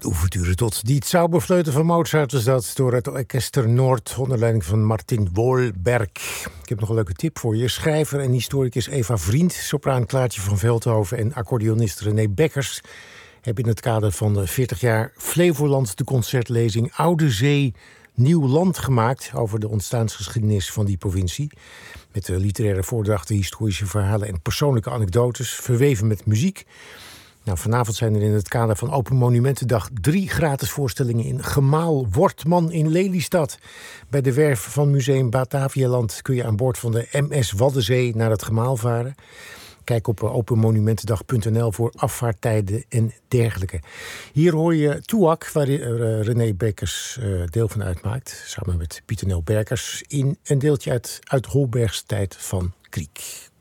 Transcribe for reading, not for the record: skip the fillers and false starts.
Ouverture tot Die Zauberflöte van Mozart was dat, door het Orchester Noord onder leiding van Martin Wohlberg. Ik heb nog een leuke tip voor je. Schrijver en historicus Eva Vriend, sopraan Klaartje van Veldhoven en accordeonist René Bekkers hebben in het kader van de 40 jaar Flevoland de concertlezing Oude Zee Nieuw Land gemaakt over de ontstaansgeschiedenis van die provincie. Met literaire voordrachten, historische verhalen en persoonlijke anekdotes, verweven met muziek. Nou, vanavond zijn er in het kader van Open Monumentendag 3 gratis voorstellingen in Gemaal Wortman in Lelystad. Bij de werf van Museum Batavialand kun je aan boord van de MS Waddenzee naar het Gemaal varen. Kijk op openmonumentendag.nl voor afvaarttijden en dergelijke. Hier hoor je Toeak, waar René Bekkers deel van uitmaakt, samen met Pieter Nel Berkers, in een deeltje uit Holbergs tijd van Kriek.